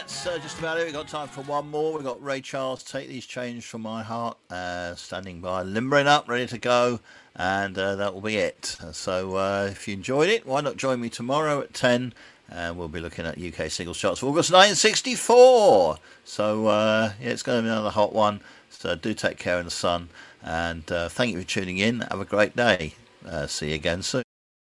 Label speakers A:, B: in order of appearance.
A: that's just about it. We've got time for one more. We've got Ray Charles, Take These Chains From My Heart, standing by, limbering up, ready to go, and that will be it. So if you enjoyed it, why not join me tomorrow at 10, and we'll be looking at UK singles charts for August 1964. So yeah, it's going to be another hot one, so do take care in the sun, and thank you for tuning in. Have a great day. See you again soon.